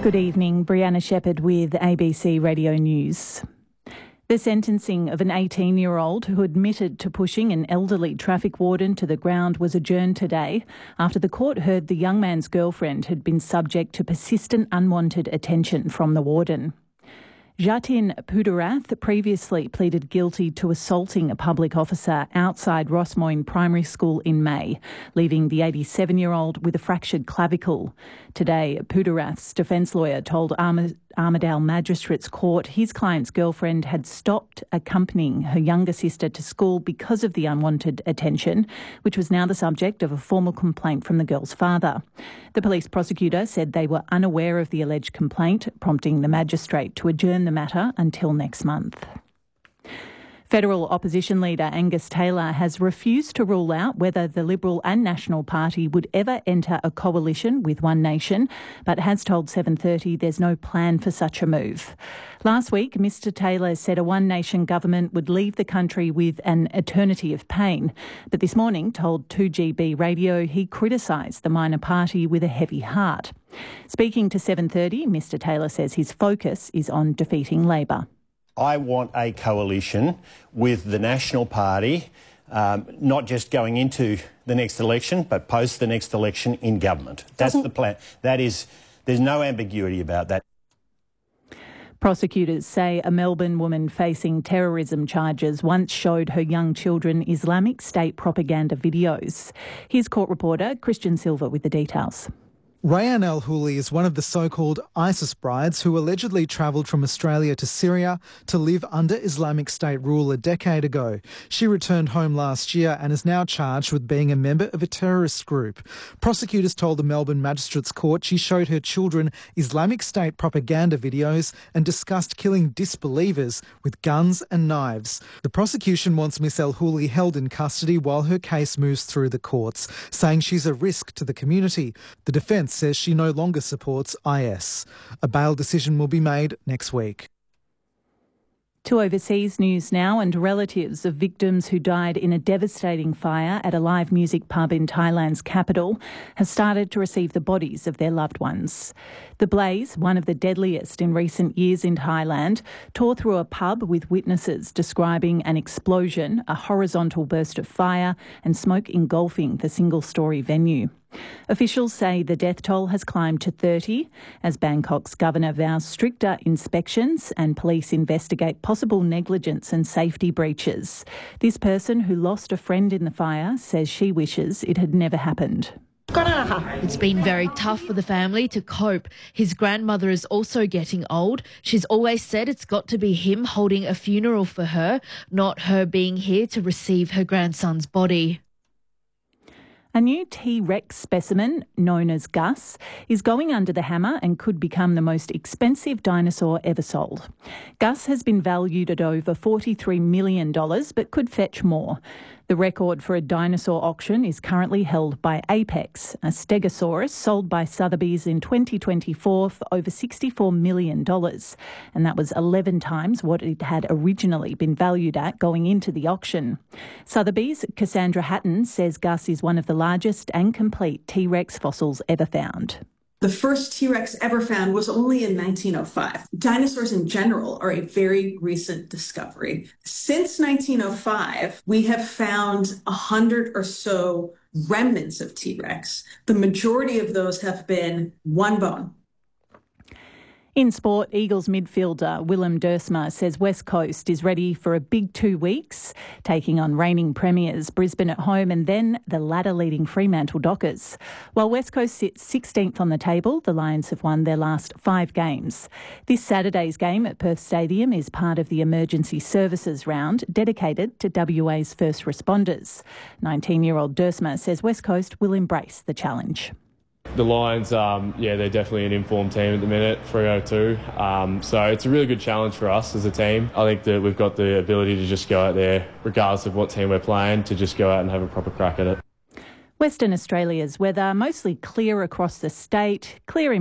Good evening, Brianna Shepherd with ABC Radio News. The sentencing of an 18-year-old who admitted to pushing an elderly traffic warden to the ground was adjourned today after the court heard the young man's girlfriend had been subject to persistent unwanted attention from the warden. Jatin Pudarath previously pleaded guilty to assaulting a public officer outside Rossmoyne Primary School in May, leaving the 87-year-old with a fractured clavicle. Today, Pudarath's defence lawyer told Armidale Magistrates Court his client's girlfriend had stopped accompanying her younger sister to school because of the unwanted attention, which was now the subject of a formal complaint from the girl's father. The police prosecutor said they were unaware of the alleged complaint, prompting the magistrate to adjourn the matter until next month. Federal opposition leader Angus Taylor has refused to rule out whether the Liberal and National Party would ever enter a coalition with One Nation, but has told 7:30 there's no plan for such a move. Last week, Mr Taylor said a One Nation government would leave the country with an eternity of pain, but this morning told 2GB Radio he criticised the minor party with a heavy heart. Speaking to 7:30, Mr Taylor says his focus is on defeating Labor. I want a coalition with the National Party, not just going into the next election, but post the next election in government. That's the plan. There's no ambiguity about that. Prosecutors say a Melbourne woman facing terrorism charges once showed her young children Islamic State propaganda videos. Here's court reporter Christian Silva with the details. Rayan Al-Houli is one of the so-called ISIS brides who allegedly travelled from Australia to Syria to live under Islamic State rule a decade ago. She returned home last year and is now charged with being a member of a terrorist group. Prosecutors told the Melbourne Magistrates Court she showed her children Islamic State propaganda videos and discussed killing disbelievers with guns and knives. The prosecution wants Miss Al-Houli held in custody while her case moves through the courts, saying she's a risk to the community. The defence says she no longer supports IS. A bail decision will be made next week. To overseas news now, and relatives of victims who died in a devastating fire at a live music pub in Thailand's capital have started to receive the bodies of their loved ones. The blaze, one of the deadliest in recent years in Thailand, tore through a pub with witnesses describing an explosion, a horizontal burst of fire and smoke engulfing the single-storey venue. Officials say the death toll has climbed to 30 as Bangkok's governor vows stricter inspections and police investigate possible negligence and safety breaches. This person who lost a friend in the fire says she wishes it had never happened. It's been very tough for the family to cope. His grandmother is also getting old. She's always said it's got to be him holding a funeral for her, not her being here to receive her grandson's body. A new T-Rex specimen, known as Gus, is going under the hammer and could become the most expensive dinosaur ever sold. Gus has been valued at over $43 million, but could fetch more. The record for a dinosaur auction is currently held by Apex, a stegosaurus sold by Sotheby's in 2024 for over $64 million, and that was 11 times what it had originally been valued at going into the auction. Sotheby's' Cassandra Hatton says Gus is one of the largest and complete T-Rex fossils ever found. The first T-Rex ever found was only in 1905. Dinosaurs in general are a very recent discovery. Since 1905, we have found 100 or so remnants of T-Rex. The majority of those have been one bone. In sport, Eagles midfielder Willem Dersma says West Coast is ready for a big 2 weeks, taking on reigning premiers Brisbane at home and then the ladder-leading Fremantle Dockers. While West Coast sits 16th on the table, the Lions have won their last 5 games. This Saturday's game at Perth Stadium is part of the emergency services round dedicated to WA's first responders. 19-year-old Dersma says West Coast will embrace the challenge. The Lions, they're definitely an informed team at the minute, 302. So it's a really good challenge for us as a team. I think that we've got the ability to just go out there, regardless of what team we're playing, to just go out and have a proper crack at it. Western Australia's weather mostly clear across the state, clear in